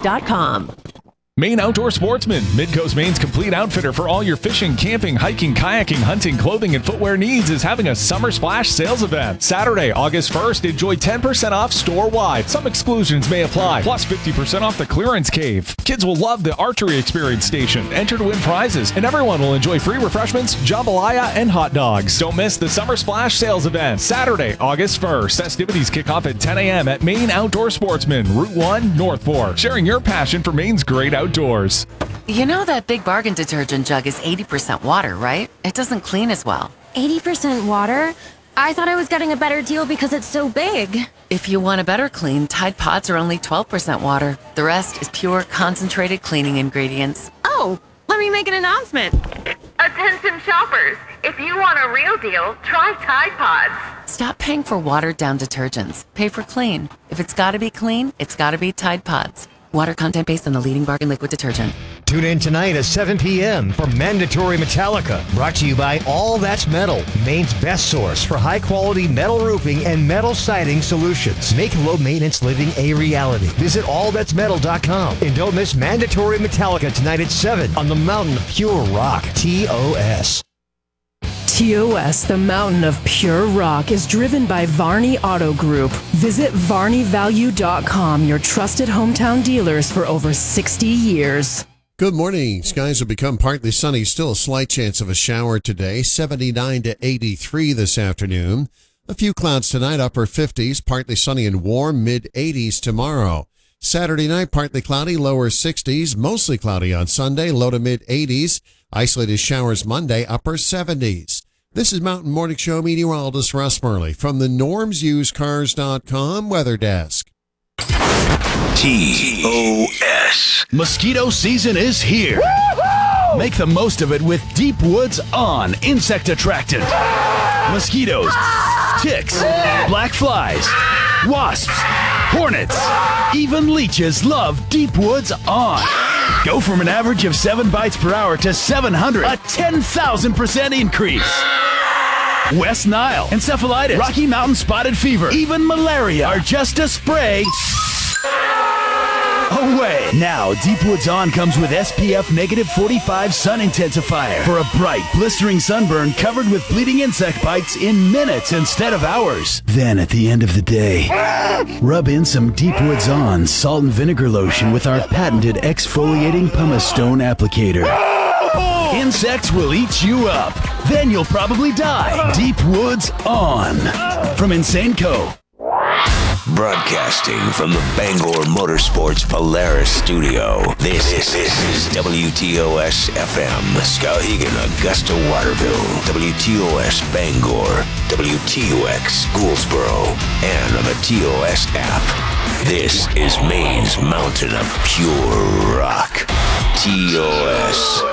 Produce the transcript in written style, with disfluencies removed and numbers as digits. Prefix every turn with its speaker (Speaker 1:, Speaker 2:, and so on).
Speaker 1: MainOutdoorSportsman.com.
Speaker 2: Maine Outdoor Sportsman, Midcoast Maine's complete outfitter for all your fishing, camping, hiking, kayaking, hunting, clothing, and footwear needs, is having a Summer Splash sales event. Saturday, August 1st, enjoy 10% off store-wide. Some exclusions may apply, plus 50% off the clearance cave. Kids will love the archery experience station. Enter to win prizes, and everyone will enjoy free refreshments, jambalaya, and hot dogs. Don't miss the Summer Splash sales event. Saturday, August 1st. Festivities kick off at 10 a.m. at Maine Outdoor Sportsman, Route 1, North Fork. Sharing your passion for Maine's great outdoors.
Speaker 3: You know that Big Bargain detergent jug is 80% water, right? It doesn't clean as well.
Speaker 4: 80% water? I thought I was getting a better deal because it's so big.
Speaker 3: If you want a better clean, Tide Pods are only 12% water. The rest is pure, concentrated cleaning ingredients.
Speaker 4: Oh, let me make an announcement.
Speaker 5: Attention shoppers, if you want a real deal, try Tide Pods.
Speaker 3: Stop paying for watered-down detergents. Pay for clean. If it's gotta be clean, it's gotta be Tide Pods. Water content based on the leading bargain liquid detergent.
Speaker 6: Tune in tonight at 7 p.m. for Mandatory Metallica, brought to you by All That's Metal, Maine's best source for high-quality metal roofing and metal siding solutions. Make low-maintenance living a reality. Visit allthat'smetal.com and don't miss Mandatory Metallica tonight at 7 on the Mountain of Pure Rock, TOS.
Speaker 7: TOS, the Mountain of Pure Rock, is driven by Varney Auto Group. Visit VarneyValue.com, your trusted hometown dealers for over 60 years.
Speaker 8: Good morning. Skies will become partly sunny. Still a slight chance of a shower today. 79 to 83 this afternoon. A few clouds tonight, upper 50s. Partly sunny and warm, mid-80s tomorrow. Saturday night, partly cloudy, lower 60s. Mostly cloudy on Sunday, low to mid-80s. Isolated showers Monday, upper 70s. This is Mountain Morning Show meteorologist Russ Murley from the NormsUseCars.com Weather Desk.
Speaker 9: TOS. Mosquito season is here. Woo-hoo! Make the most of it with Deep Woods On insect attractant. Mosquitoes, ticks, black flies, wasps, hornets, even leeches love Deep Woods On. Go from an average of 7 bites per hour to 700, a 10,000% increase. West Nile, encephalitis, Rocky Mountain spotted fever, even malaria are just a spray away. Now, Deep Woods On comes with SPF negative 45 sun intensifier for a bright, blistering sunburn covered with bleeding insect bites in minutes instead of hours. Then, at the end of the day, rub in some Deep Woods On salt and vinegar lotion with our patented exfoliating pumice stone applicator. Insects will eat you up. Then you'll probably die. Deep Woods On. From Insane Co.
Speaker 10: Broadcasting from the Bangor Motorsports Polaris studio, this is WTOS FM, Skowhegan, Augusta, Waterville, WTOS Bangor, WTOX Gouldsboro, and on the TOS app. This is Maine's Mountain of Pure Rock, TOS.